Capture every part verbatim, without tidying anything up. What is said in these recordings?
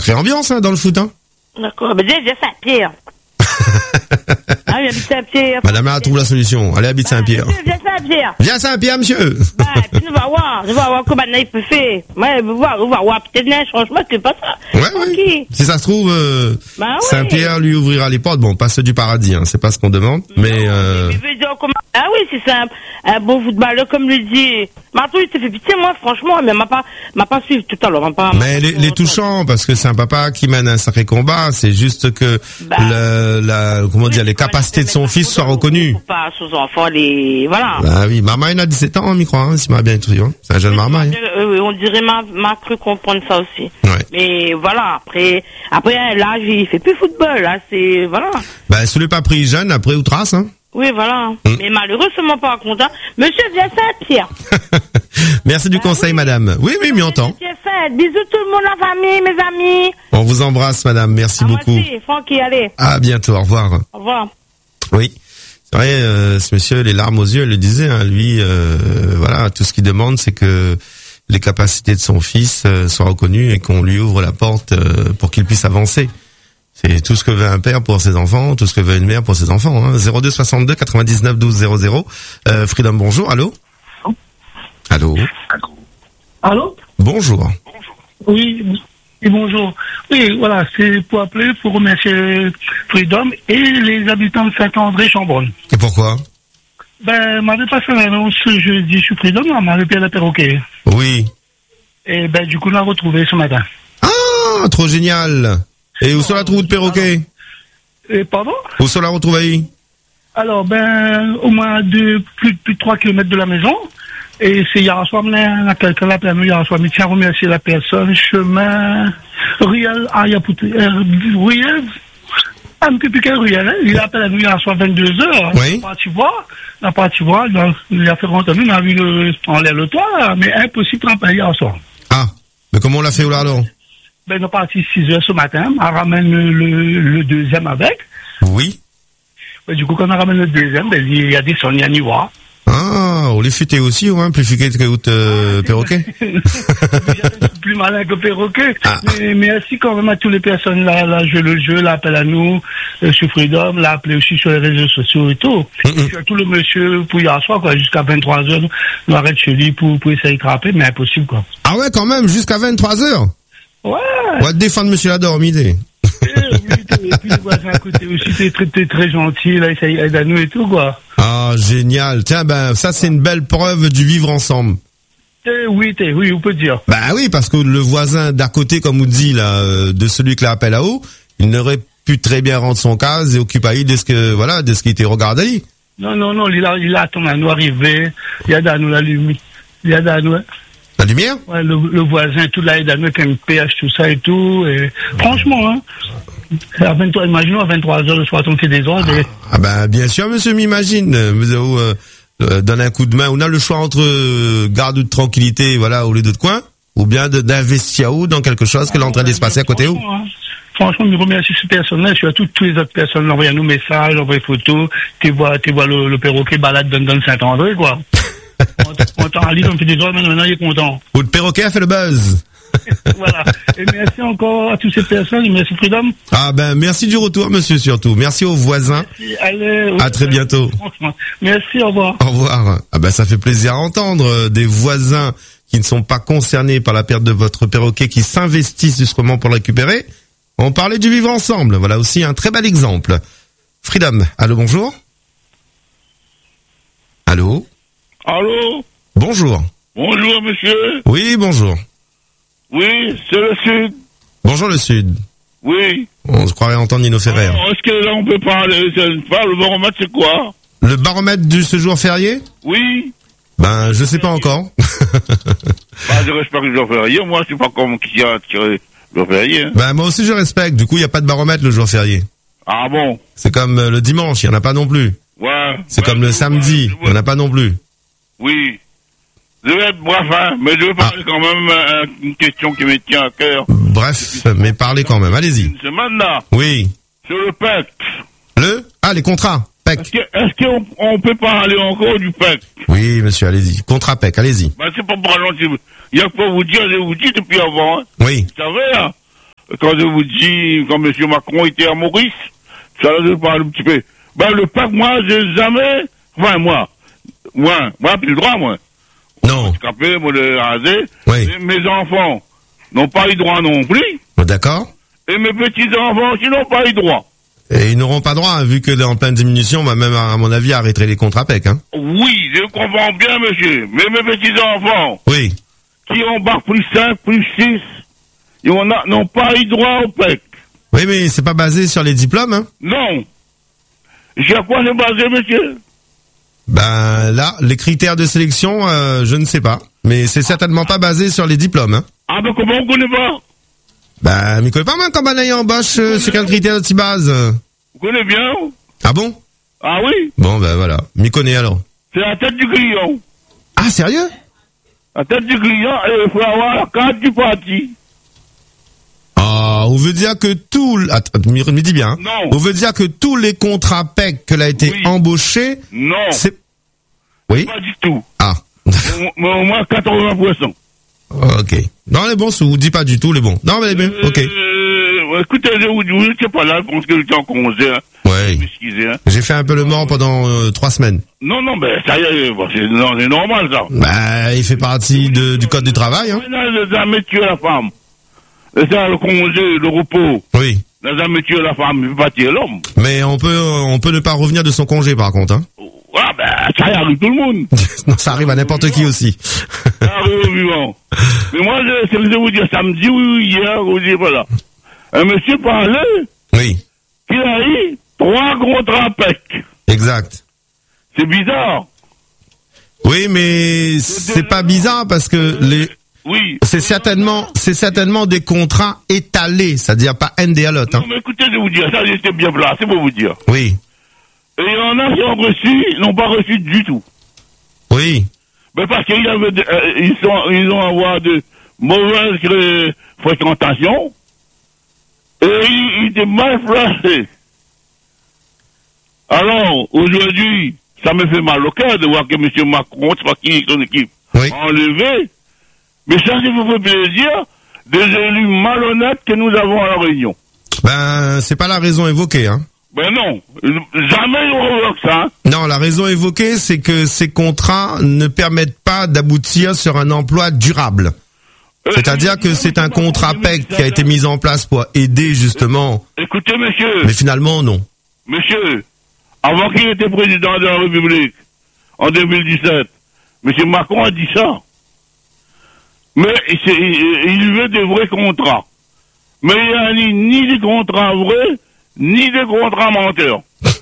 Sacrée ambiance hein, dans le foot. Hein. D'accord, mais déjà, j'ai Saint-Pierre. Ah, il habite Saint-Pierre. Madame a trouvé la solution. Allez, habite bah, Saint-Pierre. Monsieur, viens Saint-Pierre. Viens Saint-Pierre, monsieur. Bah, puis on va voir. On va voir comment il peut faire. Ouais, on va voir, on va voir. Peut-être neige, franchement, c'est pas ça. Ouais, oui. Si ça se trouve, euh, bah, ouais. Saint-Pierre lui ouvrira les portes. Bon, pas ceux du paradis, hein. C'est pas ce qu'on demande. Non, mais, euh... mais dire, comment... Ah oui, c'est ça. Un, un bon footballeur, comme le dit. Martou, il s'est fait pitié, moi, franchement, mais m'a pas, m'a pas suivi tout à l'heure. Pas, mais les, les touchants, parce que c'est un papa qui mène un sacré combat, c'est juste que bah, le, la, comment oui, dire, les capacités de son fils soient reconnues. Pas sous enfants, les, voilà. Bah oui, Marma, il a dix-sept ans, hein, m'y croit, hein, s'il m'a bien écrit, hein. C'est un jeune Marma, hein. Euh, on dirait, m'a, m'a cru comprendre ça aussi. Ouais. Mais voilà, après, après, là, il fait plus football, là, c'est, voilà. Bah, si le pas pris jeune, après, outrace, hein. Oui, voilà. Mmh. Mais malheureusement pas content. Monsieur, viens Saint-Pierre. Merci du bah, conseil, oui. Madame. Oui, oui, m'y entend. Bisous tout le monde, la famille, mes amis. On vous embrasse, madame. Merci à beaucoup. Merci, Francky, allez. À bientôt, au revoir. Au revoir. Oui. C'est vrai, euh, ce monsieur, les larmes aux yeux, elle le disait, hein, lui, euh, voilà, tout ce qu'il demande, c'est que les capacités de son fils euh, soient reconnues et qu'on lui ouvre la porte euh, pour qu'il puisse avancer. C'est tout ce que veut un père pour ses enfants, tout ce que veut une mère pour ses enfants. Hein. zéro deux soixante-deux quatre-vingt-dix-neuf douze zéro zéro. Euh, Freedom, bonjour. Allô. Allô. Allô. Bonjour. Oui. Et bonjour. Oui, voilà, c'est pour appeler, pour remercier Freedom et les habitants de Saint-André-Chambronne. Et pourquoi? Ben, m'avait passé l'annonce jeudi sur Freedom, on m'avait payé la perroquet. Oui. Et ben, du coup, on l'a retrouvé ce matin. Ah, trop génial. Et où sont la trouve de perroquet? Et pardon? Où sont la retrouvaille? Alors, ben, au moins de plus, plus de trois kilomètres de la maison. Et c'est hier soir, quelqu'un l'a appelé hier soir, mais tiens, remercier la personne, chemin, Ruel, ah, il y a Ruel, un peu plus qu'un Ruel, hein, il appelle à nous hier soir vingt-deux heures. Oui. On a parti voir, on a parti voir, il a fait rentrer, on a vu le, en l'air le toit, là, mais impossible de rappeler hier soir. Ah, mais comment on l'a fait au alors? Ben, on est parti six heures ce matin, on ramène le, le, le deuxième avec. Oui. Ben, du coup, quand on ramène le deuxième, ben, il y a des sons, il y a ni voir. Ah, on les futait aussi, hein, plus futé que euh, perroquet. Plus malin que perroquet. Ah. Mais merci quand même à toutes les personnes là, là, jouent le jeu, l'appel à nous, euh, sur Freedom, l'a appelé aussi sur les réseaux sociaux et tout. Mm-hmm. Et surtout le monsieur, pour hier soir, quoi, jusqu'à vingt-trois heures, nous arrête chez lui pour, pour essayer de rappeler, mais impossible, quoi. Ah ouais, quand même, jusqu'à vingt-trois heures? Ouais. On va te défendre monsieur Lador, idée. Et puis le voisin à côté aussi, t'es très, très, très gentil, là, il aide à nous et tout, quoi. Ah, génial. Tiens, ben, ça, c'est une belle preuve du vivre ensemble. Eh, oui, t'es, oui, on peut dire. Bah oui, parce que le voisin d'à côté, comme on dit, là, de celui qui l'appelle à haut, il n'aurait pu très bien rendre son cas et occuper de ce que, voilà, de ce qui était regardé. Non, non, non, il a, il attend à nous arriver, il y a dans nous la lumière, il y a dans nous. La lumière? Ouais, le, le voisin, tout là, il a nous avec un P H, tout ça et tout, et franchement, hein. À vingt-trois, imaginons, à vingt-trois heures le soir, on fait des ordres. Ah, et... ah ben, bien sûr, monsieur, m'imagine. Vous euh, euh, donne un coup de main. On a le choix entre euh, garde de tranquillité, voilà, au lieu de coin, ou bien de, d'investir où dans quelque chose que l'on est en train de se passer à côté où. Hein. Franchement, je remercie ces personnes-là. Je suis à toutes, toutes les autres personnes. Envoyez nous messages, envoyez photos. Tu vois, tu vois le, le perroquet balade dans, dans Saint-André, quoi. on entend un livre, on fait des ordres, maintenant il est content. Ou le perroquet a fait le buzz. Voilà. Et merci encore à toutes ces personnes. Merci, Freedom. Ah ben, merci du retour, monsieur, surtout. Merci aux voisins. Merci. Allez, oui, à très bientôt. Franchement. Merci, au revoir. Au revoir. Ah ben, ça fait plaisir à entendre euh, des voisins qui ne sont pas concernés par la perte de votre perroquet, qui s'investissent justement pour le récupérer. On parlait du vivre ensemble. Voilà aussi un très bel exemple. Freedom. Allô, bonjour. Allô. Allô. Bonjour. Bonjour, monsieur. Oui, bonjour. Oui, c'est le Sud. Bonjour le Sud. Oui. On se croirait entendre Nino Ferrer. Alors, est-ce que là on peut parler, pas le baromètre, c'est quoi? Le baromètre du ce jour férié? Oui. Ben, je sais pas encore. Bah, je respecte le jour férié. Moi, je sais pas comment qui a tiré le jour férié. Hein. Ben, moi aussi je respecte. Du coup, il n'y a pas de baromètre le jour férié. Ah bon? C'est comme euh, le dimanche, il n'y en a pas non plus. Ouais. C'est ouais, comme le samedi, il n'y en a pas non plus. Oui. Je vais être bref, hein, mais je vais parler ah. quand même euh, une question qui me tient à cœur. Bref, mais parlez quand même, allez-y. Une semaine là. Oui. Sur le P E C. Le Ah, les contrats, P E C. Est-ce, que, est-ce qu'on on peut parler encore du P E C? Oui, monsieur, allez-y. Contrat P E C, allez-y. Ben, c'est pas pour ralentir. Il y a pas vous dire, je vous dis depuis avant. Hein. Oui. Vous savez, hein, quand je vous dis, quand M. Macron était à Maurice, ça là, je parle un petit peu. Ben, le P A C, moi, j'ai jamais, enfin, moi, moi, moi, j'ai plus le droit, moi. Non. Handicapé, moi, le rasé. Oui. Et mes enfants n'ont pas eu droit non plus. D'accord. Et mes petits-enfants aussi n'ont pas eu droit. Et ils n'auront pas droit, hein, vu que dans en pleine diminution, on va même, à mon avis, arrêter les contrats P E C, hein. Oui, je comprends bien, monsieur. Mais mes petits-enfants, Oui. qui ont bac plus cinq, plus six, ils ont- n'ont pas eu droit au P E C. Oui, mais c'est pas basé sur les diplômes, hein. Non. Sur quoi c'est basé, monsieur? Ben, là, les critères de sélection, euh, je ne sais pas. Mais c'est certainement pas basé sur les diplômes, hein. Ah, ben comment on connaît pas? Ben, mais connais pas moi quand on y embauche, euh, sur quel critère de t'y base? Vous connaissez bien? Ah bon? Ah oui? Bon, ben voilà. M'y connais alors. C'est la tête du client. Ah, sérieux? La tête du client, et il faut avoir la carte du parti. Ah, on veut dire que tout, l- attends, me me dis bien. hein. Non. On veut dire que tous les contrats P E C que a été Oui. embauché, Non, c'est, oui? pas du tout. Ah. Au- Mais au moins quatre-vingts pour cent. Ok. Non, les bons sous, dis pas du tout les bons. Non, mais les bons, ok. Euh, écoutez, je vous dis, vous n'étiez pas là, parce que j'étais en congé, hein. Ouais. M'excusez, hein. J'ai fait un peu le mort pendant euh, trois semaines. Non, non, ben, ça y est, bon, c'est non, c'est normal, ça. Bah, il fait partie de, du code du travail, hein. Maintenant, les hommes tuent la femme. Et ça, le congé, le repos. Oui. Les hommes tuent la femme, il peut pas tuer l'homme. Mais on peut, on peut ne pas revenir de son congé, par contre, hein. Ah, ben, ça y arrive tout le monde. Non, ça arrive à n'importe qui aussi. Ça arrive au vivant. Mais moi, je, c'est que je vous dire, samedi, oui, oui, hier, vous dites, voilà. Un monsieur parlait Oui. qu'il a eu trois contrats P E C. Exact. C'est bizarre. Oui, mais c'est pas bizarre parce que les, Oui. c'est certainement, c'est certainement des contrats étalés, c'est-à-dire pas N D à l'autre, hein. Non, mais écoutez, je vais vous dire, ça, j'étais bien placé pour vous dire. Oui. Et il y en a qui ont reçu, ils n'ont pas reçu du tout. Oui. Mais parce qu'ils avaient, de- euh, ils sont, ils ont avoir de mauvaises euh, fréquentations. Et ils, ils étaient mal placés. Alors, aujourd'hui, ça me fait mal au cœur de voir que M. Macron, c'est pas qui et son équipe, Oui. a enlevé. Mais ça, ça vous fait plaisir des élus malhonnêtes que nous avons à la Réunion. Ben, c'est pas la raison évoquée, hein. Ben non, jamais on revoit ça. Hein. Non, la raison évoquée, c'est que ces contrats ne permettent pas d'aboutir sur un emploi durable. C'est-à-dire que c'est un contrat P E C qui a été mis en place pour aider justement, Écoutez, monsieur, mais finalement non. monsieur, avant qu'il était président de la République, en deux mille dix-sept, M. Macron a dit ça. Mais il, il, il veut des vrais contrats. Mais il n'y a ni, ni des contrats vrais, ni des contrats menteurs.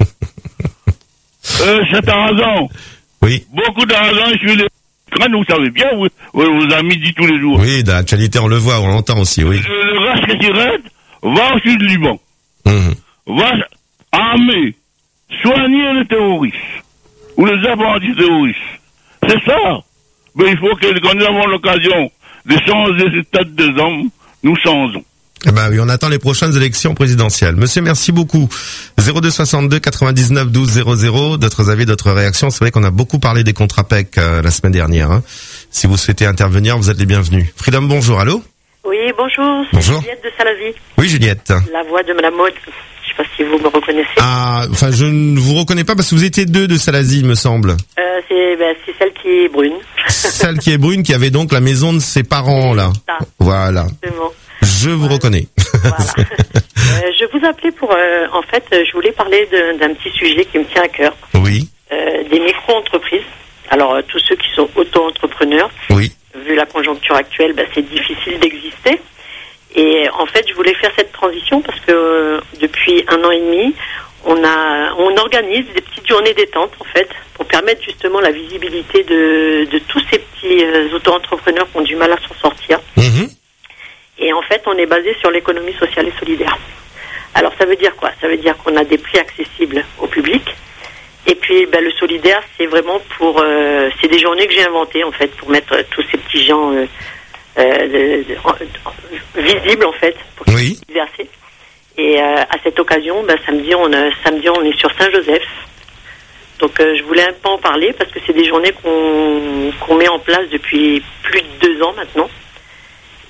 euh, c'est argent. Oui. Beaucoup d'argent, je suis les... Vous savez bien, vous, vos amis disent tous les jours. Oui, dans l'actualité, on le voit, on l'entend aussi, oui. Le, le reste qui reste va au sud du Liban. Mhm. Va armer, soigner les terroristes, ou les apprentis terroristes. C'est ça. Mais il faut que quand nous avons l'occasion de changer cette tête des hommes, nous changeons. Eh ben oui, on attend les prochaines élections présidentielles. Monsieur, merci beaucoup. zéro deux soixante-deux quatre-vingt-dix-neuf douze zéro zéro. D'autres avis, d'autres réactions. C'est vrai qu'on a beaucoup parlé des contrats P E C euh, la semaine dernière. Hein. Si vous souhaitez intervenir, vous êtes les bienvenus. Freedom, bonjour. Allô? Oui, bonjour. Bonjour. Juliette de Salavie, Oui, Juliette. la voix de Madame Maud. Je sais pas si vous me reconnaissez. Ah, enfin, je ne vous reconnais pas parce que vous étiez deux de Salazie, il me semble. Euh, c'est ben, c'est celle qui est brune. Celle qui est brune, qui avait donc la maison de ses parents, là. Ça. Voilà. Exactement. Je vous reconnais. Voilà. euh, je vous appelais pour, euh, en fait, euh, je voulais parler de- d'un petit sujet qui me tient à cœur. Oui, Euh, des micro-entreprises. Alors, euh, tous ceux qui sont auto-entrepreneurs, oui. vu la conjoncture actuelle, ben, c'est difficile d'exister. Et en fait, je voulais faire cette transition parce que euh, depuis un an et demi, on a, on organise des petites journées détente en fait pour permettre justement la visibilité de, de tous ces petits euh, auto-entrepreneurs qui ont du mal à s'en sortir. Mhm. Et en fait, on est basé sur l'économie sociale et solidaire. Alors, ça veut dire quoi? Ça veut dire qu'on a des prix accessibles au public. Et puis, ben, le solidaire, c'est vraiment pour... Euh, c'est des journées que j'ai inventées, en fait, pour mettre euh, tous ces petits gens euh, euh, de- de- de- visibles, en fait, pour qu'ils Oui. puissent verser. Et euh, à cette occasion, ben, samedi, on, a- samedi, on est sur Saint-Joseph. Donc, euh, je voulais un peu en parler parce que c'est des journées qu'on qu'on met en place depuis plus de deux ans maintenant.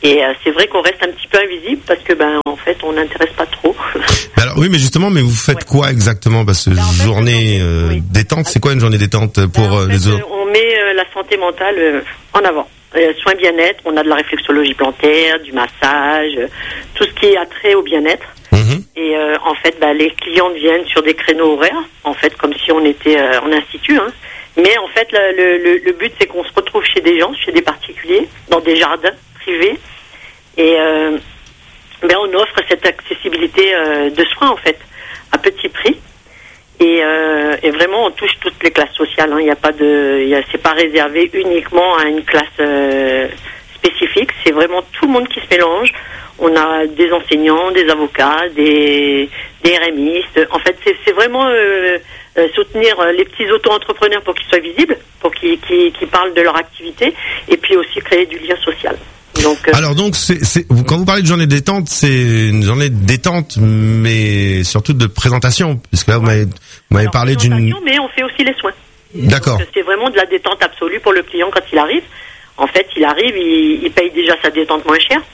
Et euh, c'est vrai qu'on reste un petit peu invisible parce que ben en fait on n'intéresse pas trop. Alors oui, mais justement, mais vous faites ouais. quoi exactement? Parce que ben, en fait, journée euh, oui. détente, c'est quoi une journée détente pour ben, en les fait, autres? On met euh, la santé mentale euh, en avant. Euh, soins bien-être, on a de la réflexologie plantaire, du massage, euh, tout ce qui a trait au bien-être. Mmh. Et euh, en fait, ben, les clients viennent sur des créneaux horaires, en fait, comme si on était euh, en institut. Hein. Mais en fait, le, le, le but, c'est qu'on se retrouve chez des gens, chez des particuliers, dans des jardins privés. Et euh, ben on offre cette accessibilité euh, de soins, en fait, à petit prix. Et, euh, et vraiment, on touche toutes les classes sociales. Il hein. n'y a pas de, y a, c'est pas réservé uniquement à une classe euh, spécifique. C'est vraiment tout le monde qui se mélange. On a des enseignants, des avocats, des, des R M istes. En fait, c'est, c'est vraiment euh, euh, soutenir les petits auto-entrepreneurs pour qu'ils soient visibles, pour qu'ils, qu'ils, qu'ils parlent de leur activité, et puis aussi créer du lien social. Donc, euh, alors donc, c'est, c'est, quand vous parlez de journée détente, c'est une journée détente, mais surtout de présentation, puisque là vous m'avez, vous m'avez alors, parlé d'une. Mais on fait aussi les soins. D'accord. Donc, c'est vraiment de la détente absolue pour le client quand il arrive. En fait, il arrive, il, il paye déjà sa détente moins chère.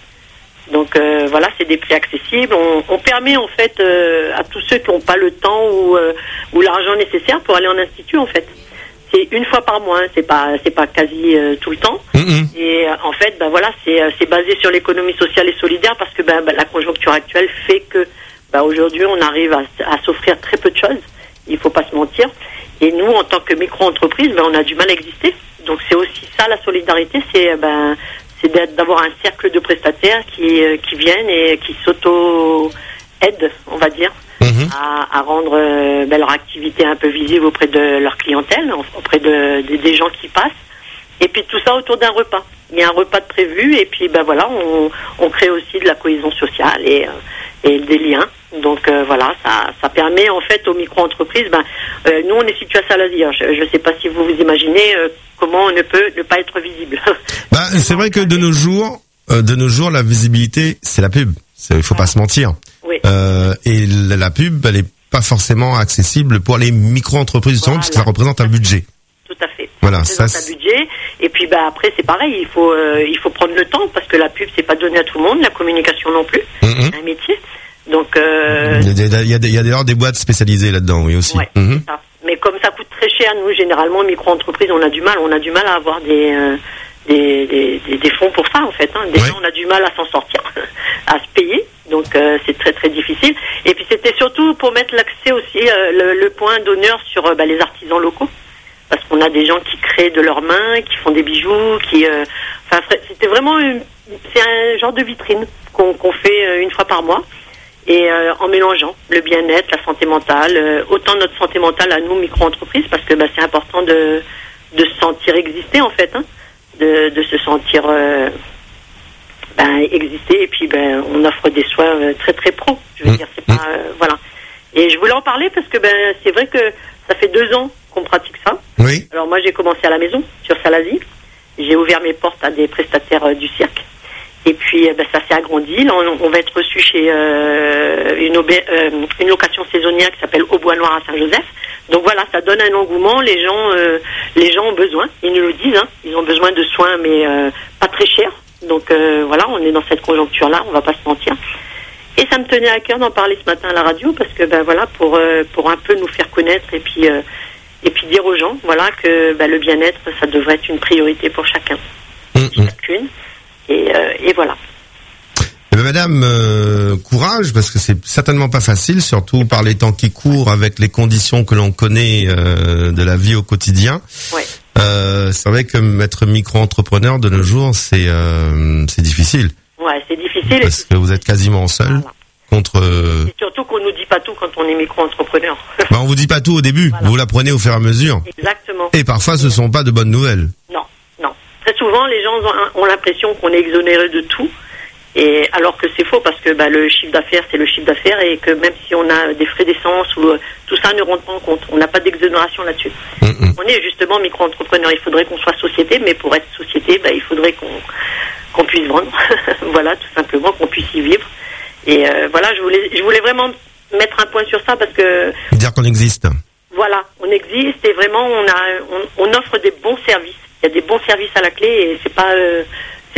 Donc euh, voilà, c'est des prix accessibles. On, on permet en fait euh, à tous ceux qui n'ont pas le temps ou, euh, ou l'argent nécessaire pour aller en institut en fait. C'est une fois par mois, hein, c'est pas c'est pas quasi euh, tout le temps. Mmh. Et euh, en fait, ben voilà, c'est c'est basé sur l'économie sociale et solidaire parce que ben, ben la conjoncture actuelle fait que ben, aujourd'hui on arrive à, à s'offrir très peu de choses. Il faut pas se mentir. Et nous, en tant que micro-entreprise, ben on a du mal à exister. Donc c'est aussi ça la solidarité, c'est ben c'est d'avoir un cercle de prestataires qui qui viennent et qui s'auto-aident, on va dire. Mmh. À, à rendre euh, ben, leur activité un peu visible auprès de leur clientèle, auprès de, de, des gens qui passent. Et puis tout ça autour d'un repas. Il y a un repas de prévu et puis ben voilà, on, on crée aussi de la cohésion sociale et, euh, et des liens. Donc euh, voilà, ça, ça permet en fait aux micro-entreprises. Ben, euh, nous on est situé à Salazie. Je ne sais pas si vous vous imaginez euh, comment on ne peut ne pas être visible. Bah, c'est vrai que de nos jours, euh, de nos jours, la visibilité, c'est la pub. Il faut pas se mentir. Oui. Euh, et la, la pub, elle est pas forcément accessible pour les micro-entreprises justement, voilà, parce que ça représente un budget. Tout à fait. Voilà, ça ça. Un budget. Et puis bah après c'est pareil, il faut euh, il faut prendre le temps parce que la pub c'est pas donné à tout le monde, la communication non plus, mm-hmm. c'est un métier. Donc euh... il y a, il y a, il y a d'ailleurs des boîtes spécialisées là-dedans, oui aussi. Ouais, mm-hmm. c'est ça. Mais comme ça coûte très cher, nous généralement micro-entreprises, on a du mal, on a du mal à avoir des euh, des, des, des des fonds pour ça en fait. Hein. Déjà ouais. on a du mal à s'en sortir, à se payer. Donc euh, c'est très très difficile. Et puis c'était surtout pour mettre l'accès aussi, euh, le, le point d'honneur sur euh, bah, les artisans locaux. Parce qu'on a des gens qui créent de leurs mains, qui font des bijoux, qui... Euh, enfin, c'était vraiment... Une, c'est un genre de vitrine qu'on, qu'on fait euh, une fois par mois. Et euh, en mélangeant le bien-être, la santé mentale, euh, autant notre santé mentale à nous, micro-entreprises, parce que bah, c'est important de, de se sentir exister en fait. Hein, de, de se sentir... Euh, Ben, exister et puis ben on offre des soins euh, très très pro. Je veux mmh. dire c'est pas euh, voilà. Et je voulais en parler parce que ben c'est vrai que ça fait deux ans qu'on pratique ça. Oui. Alors moi j'ai commencé à la maison sur Salazie. J'ai ouvert mes portes à des prestataires euh, du cirque. Et puis ben ça s'est agrandi. Là, on, on va être reçu chez euh, une, obé- euh, une location saisonnière qui s'appelle Au Bois Noir à Saint-Joseph. Donc voilà, ça donne un engouement. Les gens euh, les gens ont besoin. Ils nous le disent. Hein. Ils ont besoin de soins mais euh, pas très chers. Donc euh, voilà, on est dans cette conjoncture-là, on va pas se mentir. Et ça me tenait à cœur d'en parler ce matin à la radio parce que ben voilà, pour euh, pour un peu nous faire connaître et puis euh, et puis dire aux gens, voilà, que ben, le bien-être, ça devrait être une priorité pour chacun, mmh. chacune. Et euh, et voilà. Eh ben, madame, euh, courage parce que c'est certainement pas facile, surtout par les temps qui courent, avec les conditions que l'on connaît euh, de la vie au quotidien. Ouais. Euh, c'est vrai que être micro-entrepreneur de nos jours, c'est euh, c'est difficile. Ouais, c'est difficile. Parce que vous êtes quasiment seul voilà. contre. Euh... Et surtout qu'on nous dit pas tout quand on est micro-entrepreneur. Bah, on vous dit pas tout au début. Voilà. Vous l'apprenez au fur et à mesure. Exactement. Et parfois, ce sont pas de bonnes nouvelles. Non, non. Très souvent, les gens ont, ont l'impression qu'on est exonéré de tout. Et alors que c'est faux parce que bah, le chiffre d'affaires c'est le chiffre d'affaires et que même si on a des frais d'essence ou euh, tout ça ne rentre pas en compte, on n'a pas d'exonération là-dessus. Mmh. On est justement micro-entrepreneur, il faudrait qu'on soit société, mais pour être société, bah, il faudrait qu'on qu'on puisse vendre, voilà, tout simplement, qu'on puisse y vivre. Et euh, voilà, je voulais je voulais vraiment mettre un point sur ça parce que dire qu'on existe. Voilà, on existe et vraiment on a on, on offre des bons services. Il y a des bons services à la clé et c'est pas euh,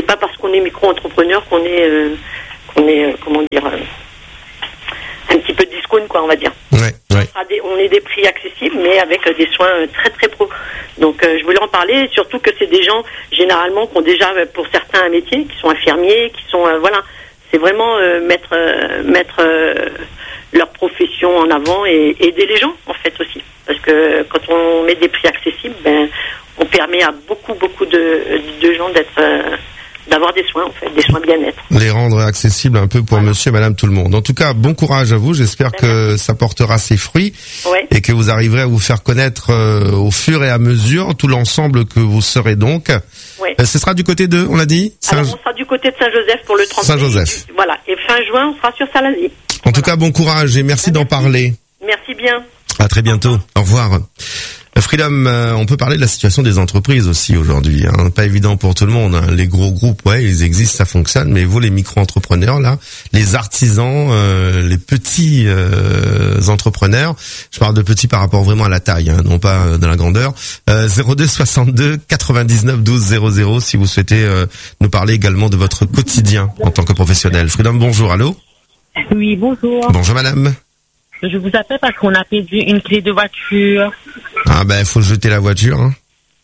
c'est pas parce qu'on est micro-entrepreneur qu'on est, euh, qu'on est, euh, comment dire, euh, un petit peu discount, quoi, on va dire. Ouais, ouais. On, des, on est des prix accessibles, mais avec euh, des soins euh, très très pro. Donc euh, je voulais en parler, surtout que c'est des gens généralement qui ont déjà, euh, pour certains, un métier, qui sont infirmiers, qui sont, euh, voilà, c'est vraiment euh, mettre, euh, mettre euh, leur profession en avant et aider les gens en fait aussi. Parce que quand on met des prix accessibles, ben, on permet à beaucoup beaucoup de, de gens d'être, euh, d'avoir des soins en fait, des soins bien-être. Les rendre accessibles un peu pour voilà. Monsieur et Madame tout le monde. En tout cas, bon courage à vous. J'espère ben, que merci. Ça portera ses fruits ouais. Et que vous arriverez à vous faire connaître euh, au fur et à mesure tout l'ensemble que vous serez donc. Ouais. Euh, ce sera du côté de, on l'a dit. Saint... Alors on sera du côté de Saint-Joseph pour le trente mai. Saint-Joseph. Voilà. Et fin juin, on sera sur Salazie. En voilà. tout cas, bon courage et merci, ben, d'en merci. parler. Merci bien. À très bientôt. Au revoir. Freedom, euh, on peut parler de la situation des entreprises aussi aujourd'hui. Hein. Pas évident pour tout le monde. Hein. Les gros groupes, ouais, ils existent, ça fonctionne. Mais vous, les micro-entrepreneurs, là, les artisans, euh, les petits euh, entrepreneurs, je parle de petits par rapport vraiment à la taille, hein, non pas euh, de la grandeur. Euh, zéro deux soixante-deux quatre-vingt-dix-neuf douze zéro zéro si vous souhaitez euh, nous parler également de votre quotidien en tant que professionnel. Freedom, bonjour, allô. Oui, bonjour. Bonjour, madame. Je vous appelle parce qu'on a perdu une clé de voiture. Ah ben, il faut jeter la voiture. Hein.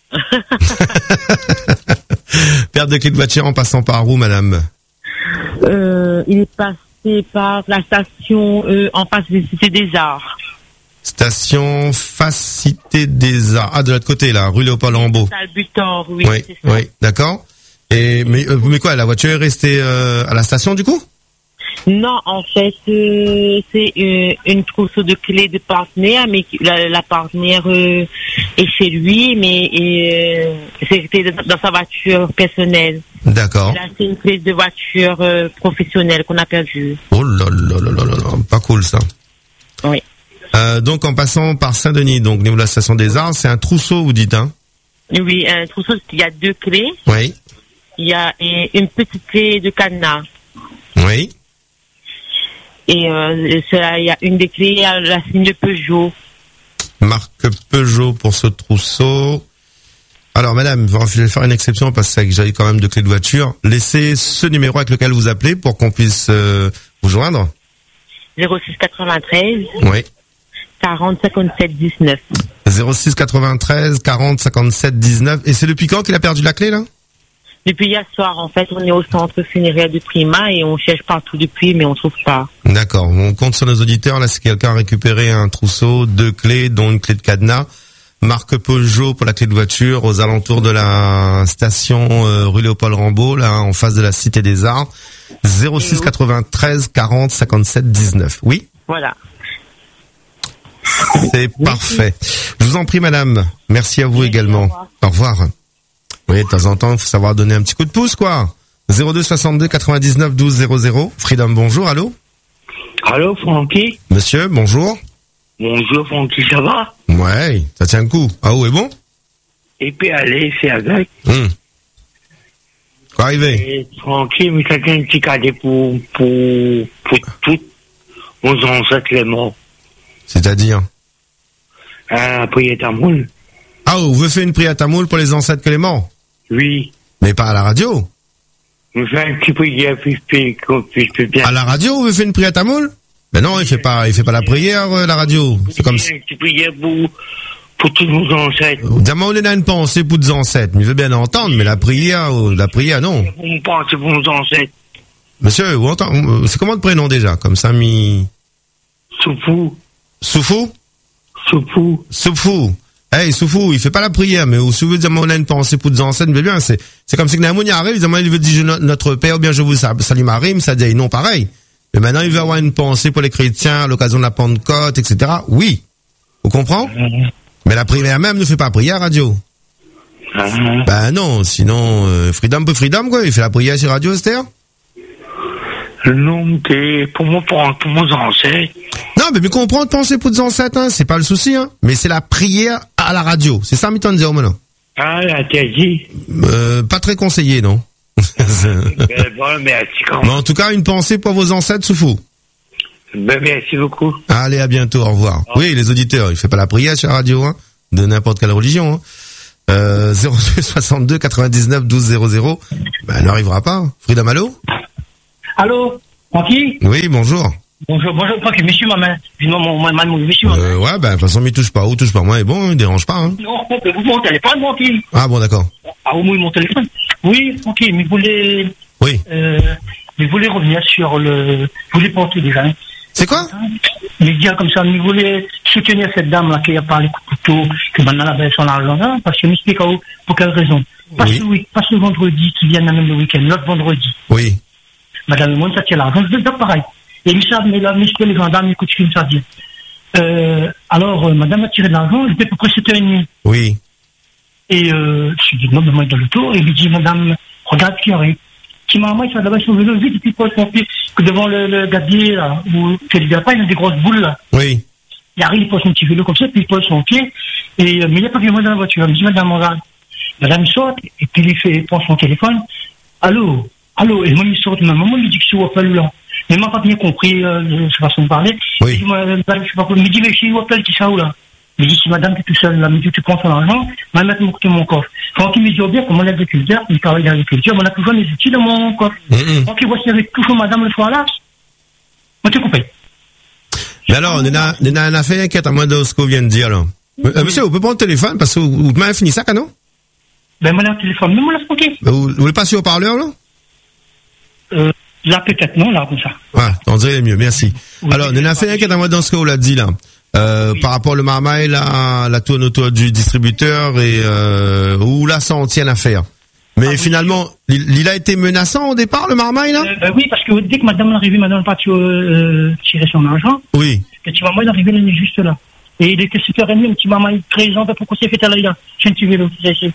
Perte de clé de voiture en passant par où, madame? euh, Il est passé par la station euh, en face de Cité des Arts. Station face Cité des Arts. Ah, de l'autre côté, là, rue Léopold-Rambaud. Salle Butor, oui. Oui, c'est ça. Oui, d'accord. Et mais, euh, mais quoi, la voiture est restée euh, à la station, du coup? Non, en fait, euh, c'est euh, une trousseau de clés de partenaire, mais la, la partenaire euh, est chez lui, mais euh, c'était dans sa voiture personnelle. D'accord. Là, c'est une clé de voiture euh, professionnelle qu'on a perdue. Oh là là là là là là, pas cool ça. Oui. Euh, donc en passant par Saint-Denis, donc au niveau de la station des Arts, c'est un trousseau, vous dites, hein? Oui, un trousseau, il y a deux clés. Oui. Il y a une petite clé de cadenas. Oui. Et euh, il y a une des clés à la signe de Peugeot. Marque Peugeot pour ce trousseau. Alors, madame, je vais faire une exception parce que j'avais quand même de clés de voiture. Laissez ce numéro avec lequel vous appelez pour qu'on puisse euh, vous joindre. zéro six quatre-vingt-treize. Oui. quarante cinquante-sept dix-neuf. zéro six quatre-vingt-treize quarante cinquante-sept dix-neuf. Et c'est depuis quand qu'il a perdu la clé, là? Depuis hier soir, en fait, on est au centre funéraire de Prima et on cherche partout depuis, mais on trouve pas. D'accord. On compte sur nos auditeurs. Là, si quelqu'un a récupéré un trousseau, deux clés, dont une clé de cadenas, marque Peugeot pour la clé de voiture, aux alentours de la station euh, rue Léopold-Rambaud, là, en face de la Cité des Arts, zéro six quatre-vingt-treize quarante cinquante-sept dix-neuf. Oui? Voilà. C'est Merci. Parfait. Je vous en prie, madame. Merci à vous Merci, également. Au revoir. Au revoir. Oui, de temps en temps, il faut savoir donner un petit coup de pouce, quoi. zéro deux soixante-deux quatre-vingt-dix-neuf douze zéro zéro. Freedom, bonjour, allô? Allô, Francky? Monsieur, bonjour. Bonjour, Francky, ça va? Ouais, ça tient le coup. Ah, où est bon? Et puis, allez, c'est avec. Hum. Quoi arrivé? Francky, mais ça tient un petit cadeau pour, pour, pour tous vos ancêtres les morts. C'est-à-dire? Un prière tamoul. Ah, vous voulez faire une prière tamoul pour les ancêtres que les morts? Oui. Mais pas à la radio? Vous faites un petit prière, puis je peux bien. À la radio, vous faites une prière tamoul? Mais non, il fait pas, il fait pas la prière, la radio. C'est comme ça. Un petit prière pour, pour tous nos ancêtres. D'abord, on a une pensée pour des ancêtres. Mais il veut bien entendre, mais la prière, la prière, non. On pense pour nos ancêtres. Monsieur, vous entendez, c'est comment le prénom déjà? Comme ça, mi... Soufou. Soufou? Soufou. Soufou. Hey, Soufou, il fait pas la prière, mais si vous dire, on a une pensée pour des ancêtres, mais bien, c'est, c'est comme si Namouni arrive, il veut dire, notre Père, ou bien je vous salue Marie, ça dit, non, pareil. Mais maintenant, il veut avoir une pensée pour les chrétiens à l'occasion de la Pentecôte, et cetera. Oui. Vous comprenez? Mm-hmm. Mais la prière même ne fait pas prière, radio. Mm-hmm. Ben non, sinon, euh, Freedom pour Freedom, quoi, il fait la prière sur radio, Esther? Non, mais pour moi, pour, pour mes ancêtres. Non, mais mais comprendre, penser pour des ancêtres, hein, c'est pas le souci, hein. Mais c'est la prière à la radio. C'est ça, m'étonne dire, maintenant. Ah, la dit. Euh, pas très conseillé, non? Ben, bon, merci quand même. Mais en tout cas, une pensée pour vos ancêtres, Soufou. Ben, merci beaucoup. Allez, à bientôt, au revoir. Oh. Oui, les auditeurs, il fait pas la prière sur la radio, hein, de n'importe quelle religion, hein. Euh, zéro deux soixante-deux quatre-vingt-dix-neuf douze zéro zéro. Ben, elle n'arrivera pas. Frida Malo? Allô, Francky? Oui, bonjour. Bonjour, bonjour, Francky, monsieur, maman. Mon, mon, mon, mon, monsieur, maman. Euh, ouais, ben, de toute façon, m'y touche pas. Ou touche pas moi, et bon, il dérange pas, hein. Non, vous mon téléphone, Francky. Ah, bon, d'accord. Ah, au moins, mon téléphone. Oui, Francky, mais vous voulez, Oui. euh, mais vous voulez revenir sur le, vous voulez porter déjà, hein. C'est quoi? Mais dire comme ça, mais vous voulez soutenir cette dame-là qui a parlé coup de couteau, que maintenant elle avait son argent, hein, parce que m'explique pour quelle raison. Pas Oui. ce, week- pas ce vendredi qui vient même le week-end, l'autre vendredi. Oui. Madame, moi, ça tient l'argent, je donc pareil. Et ils savent, mais là, mais les gendarmes, écoute, ce qu'ils me dire. Euh, alors, euh, madame a tiré de l'argent, il était à peu près sept heures trente. Oui. Et, euh, je lui dis, non, mais moi, dans le tour, et il lui dit, madame, regarde ce qui arrive. Petit maman, il s'est d'abord sur le vélo, vite, et puis il pose son pied, que devant le, le gabier, là, où, que il y a pas, il y a des grosses boules, là. Oui. Il arrive, il pose son petit vélo comme ça, puis il pose son pied, et, euh, mais il n'y a pas que moi dans la voiture. Il me dit, madame, regarde. Madame sort, et puis il fait, il prend son téléphone. Allô? Allô? Et moi, il sort, ma maman me dit que c'est Wapel, là. Mais il m'a pas bien compris, euh, sa façon de parler. Oui. Il dit, moi, madame, je sais pas quoi. Il me dit, mais c'est Wapel qui ça, où, là? Il me dit, si madame, t'es tout seul, là, il me dit, tu prends ton argent, va mettre mon côté mon coffre. Quand il me dit, oh bien, comme on est agriculteur, il travaille dans l'agriculture, on a toujours mes outils dans mon coffre. Mm-mm. Quand il voit s'il y avait toujours madame le soir là, moi, t'es coupé. Mais alors, on a, on a un affaire inquiète à moi de ce qu'on vient de dire, là. Euh, monsieur, vous pouvez prendre le téléphone, parce que vous, vous m'avez fini ça, canon? Ben, moi, le téléphone, mais moi, là, tranquille. Vous, vous voulez passer au parleur, là? Euh, là, peut-être, non, là, comme ça. Ouais, on dirait mieux, merci. Oui, Alors, on a fait un qui est à moi dans ce qu'on l'a dit, là. Euh, Oui. par rapport au marmaille, là, la tourne autour du distributeur et, euh, où là, ça en tient l'affaire. Mais Ah, oui. finalement, il, il a été menaçant au départ, le marmaille, là? Euh, ben oui, parce que dès que madame est arrivée, madame est partie euh, tirer son argent, Oui. le petit maman est arrivé, il est juste là. Et il était sept heures trente, le petit maman, il treize ans, pourquoi c'est fait là, là? C'est un petit vélo, c'est c'est-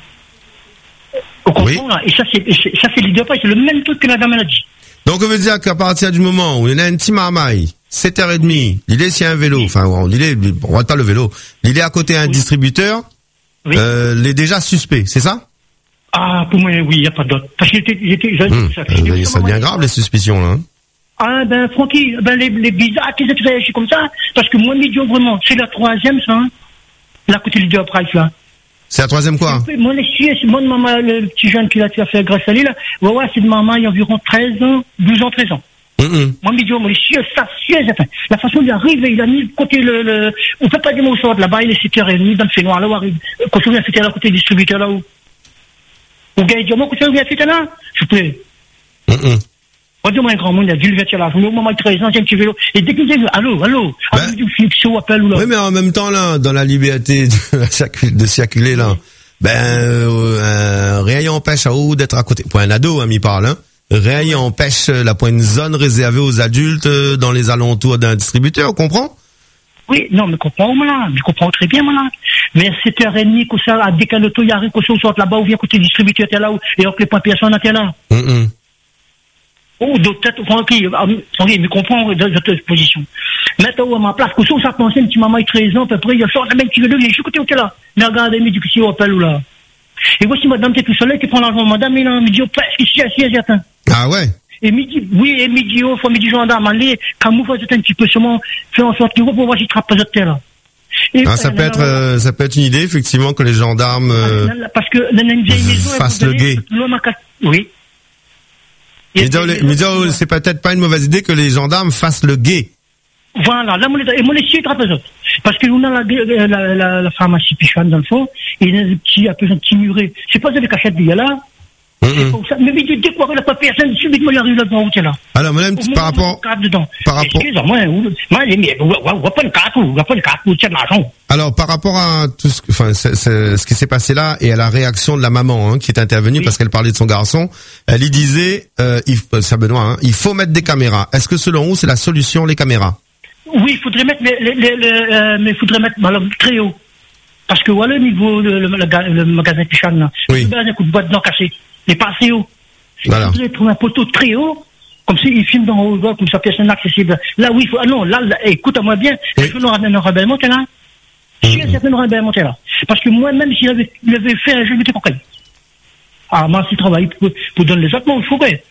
Au Oui. comprend, là. Et ça, c'est, et c'est- ça, c'est l'idée pas, c'est le même truc que la dame, elle a dit. Donc, on veut dire qu'à partir du moment où il y a un petit marmaille, sept heures trente, il est sur un vélo, enfin, on, il est, on voit pas le vélo, il est à côté d'un Oui. distributeur, Oui. euh, il est déjà suspect, c'est ça? Ah, pour moi, oui, il n'y a pas d'autre. Parce qu'il était, il était, j'avais Hum, dit ça. euh, ça devient grave, les suspicions, là. hein. Ah, ben, Francky, ben, les, les bizarres qui ont réagi comme ça, parce que moi, midi, vraiment, c'est la troisième, ça, hein. Là, côté leader price, là. C'est la troisième quoi? Moi, les filles, c'est moi de maman, le petit jeune qui l'a fait grâce à lui, là. Ouais, ouais, c'est de maman, il y a environ treize ans, douze ans, treize ans. Hum, hum. Moi, midi, moi, les filles, ça, c'est, enfin, la façon d'y arriver, il a mis côté le, le, on peut pas dire mon sort de là-bas, il est sept heures trente, dans le fait noir, là, où arrive, quand on vient fêter là, côté distributeur, là, où. Ou gars, il dit, moi, quand on vient fêter là, je plaît. Hum, hum. Moi, dis-moi, un grand monde, il a dû le vertir là. Au moment de treize ans, j'ai un petit vélo. Et dès qu'il dit, allô, allô, Ben, allô, du Flixo, appelle ou là. Oui, mais en même temps, là, dans la liberté de, la circu- de circuler, là, ben, euh, un rien empêche à où d'être à côté. Pour un ado, hein, m'y parle, hein. Rien empêche la point une zone réservée aux adultes euh, dans les alentours d'un distributeur, on comprend? Oui, non, mais comprends, moi, là. Je comprends très bien, moi, là. Mais à sept heures trente, comme ça, à décaler l'auto, il y a rien, qu'on sorte là-bas, ou vient côté distributeur, t'es là, ou, et hop, les points personne, t'es là. Hum, hum. Oh, donc, peut-être, Francky, ah, Francky, mais comprends, de cette position. Maintenant, à ma place, que ça pensait, un petit maman, il treize ans, à peu près, il sort, le mec, qui veut, il est juste côté, où t'es là. Mais regardez, mais du coup, si on appelle, ou là. Et voici, madame, t'es tout seul, qui prend l'argent, madame, il a, me dit, oh, presque, ici, assis, certain. Ah ouais? Et midi, oui, et midi, oh, fois midi, gendarme, allez, camoufle un petit peu, seulement, faire en sorte que vous, pour voir si trappe pas de terre, là. Et, Ah, ça peut être, euh, ça peut être une idée, effectivement, que les gendarmes, euh, parce que, dans une vieille maison, fasse le guet. Oui. mais disons, les- mais disons, c'est peut-être pas une mauvaise idée que les gendarmes fassent le guet. Voilà, là, mon et mon essieu trappe les autres. Parce que on a la, la, la, la pharmacie Pichon, dans le fond, et il y a des petits, un peu, un petit muret. C'est pas des cachettes d'il y a là. Hum, hum. Mais il dit, dès qu'on n'a pas personne, subitement, il arrive là-dedans, où t'es là. Alors, madame, par rapport, par rapport, Excusez-moi, moi, mais, on va pas une carte, on va pas une carte, on tient de l'argent. alors, par rapport à tout ce, que- enfin, c'est- c'est- ce qui s'est passé là et à la réaction de la maman, hein, qui est intervenue Oui. parce qu'elle parlait de son garçon, elle y disait, euh, il, euh, c'est Benoît, hein, il faut mettre des caméras. Est-ce que selon vous, c'est la solution, les caméras? Oui, il faudrait mettre, les, les, les, les, euh, mais il faudrait mettre, alors, très haut. Parce que voilà, au niveau, le, le, le, ga- le magasin Pichon, là. Oui. Il y a un coup de boîte dedans cassé. Mais pas assez haut. Voilà. Il faudrait trouver un poteau très haut. Comme si il filme d'en haut, comme ça, personne accessible. Là, oui, il faut, ah non, là, là écoute-moi bien. Oui. Est-ce qu'on aura un rebelle monté là? Je suis certain qu'on aura un rebelle monté là. Parce que moi, même s'il avait, il avait fait un jeu, il était pas prêt. Ah, moi, s'il travaille pour, pour donner les autres, non, il faut que.